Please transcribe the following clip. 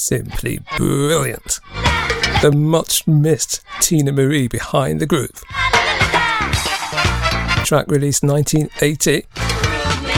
simply brilliant. The much missed Tina Marie behind the groove. Track released 1980.